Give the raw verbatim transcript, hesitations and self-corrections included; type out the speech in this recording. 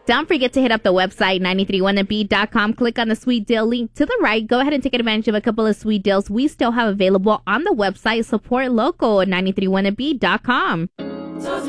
Don't forget to hit up the website, nine three one b dot com. Click on the sweet deal link to the right. Go ahead and take advantage of a couple of sweet deals we still have available on the website. Support local at nine three one b dot com.